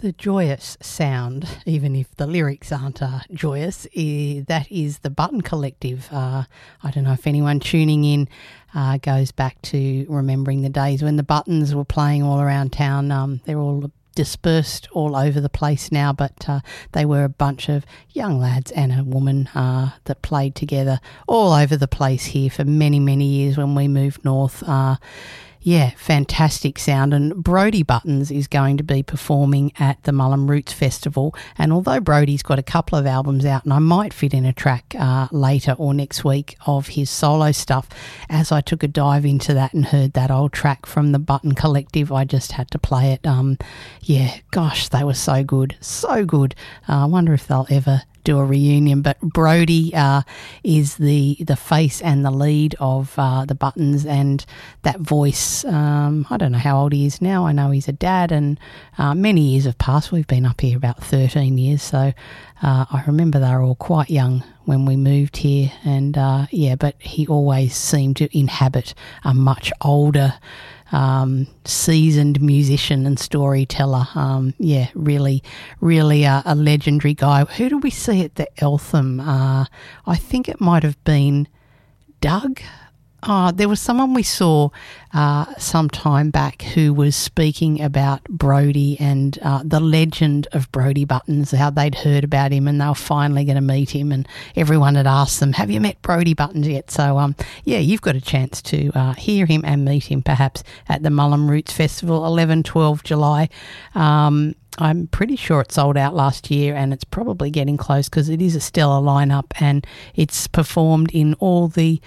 The joyous sound, even if the lyrics aren't joyous, that is the Button Collective. I don't know if anyone tuning in goes back to remembering the days when the Buttons were playing all around town. They're all dispersed all over the place now, but they were a bunch of young lads and a woman that played together all over the place here for many, many years when we moved north. Yeah, fantastic sound. And Brodie Buttons is going to be performing at the Mullum Roots Festival. And although Brodie's got a couple of albums out, and I might fit in a track later or next week of his solo stuff, as I took a dive into that and heard that old track from the Button Collective, I just had to play it. Yeah, gosh, they were so good, so good. I wonder if they'll ever do a reunion, but Brodie is the face and the lead of the Buttons, and that voice, I don't know how old he is now. I know he's a dad, and many years have passed. We've been up here about 13 years, so I remember they were all quite young when we moved here, and yeah, but he always seemed to inhabit a much older seasoned musician and storyteller. Yeah, really a legendary guy. Who did we see at the Eltham? I think it might have been Doug. There was someone we saw some time back who was speaking about Brodie and the legend of Brodie Buttons, how they'd heard about him and they were finally going to meet him, and everyone had asked them, have you met Brodie Buttons yet? So, yeah, you've got a chance to hear him and meet him perhaps at the Mullum Roots Festival, 11-12 July. I'm pretty sure it sold out last year, and it's probably getting close because it is a stellar lineup, and it's performed in all the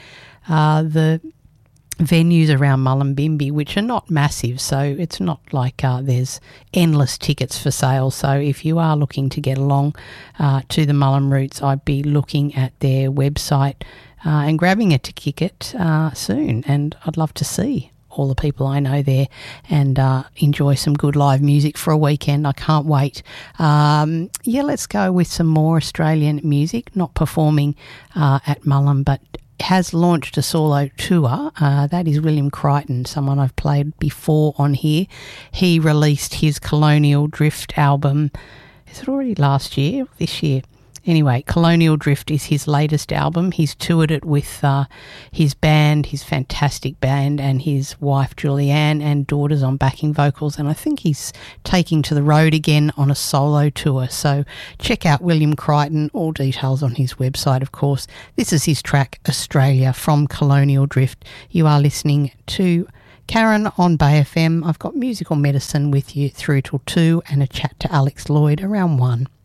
venues around Mullumbimby, which are not massive, so it's not like there's endless tickets for sale. So if you are looking to get along to the Mullum Roots, I'd be looking at their website and grabbing a ticket soon, and I'd love to see all the people I know there and enjoy some good live music for a weekend. I can't wait. Yeah, let's go with some more Australian music, not performing at Mullum, but has launched a solo tour. That is William Crichton, someone I've played before on here. He released his Colonial Drift album, is it already last year or this year? Anyway, Colonial Drift is his latest album. He's toured it with his band, his fantastic band, and his wife Julianne and daughters on backing vocals. And I think he's taking to the road again on a solo tour. So check out William Crichton, all details on his website, of course. This is his track, Australia, from Colonial Drift. You are listening to Karen on Bay FM. I've got Musical Medicine with you through till 2 and a chat to Alex Lloyd around 1.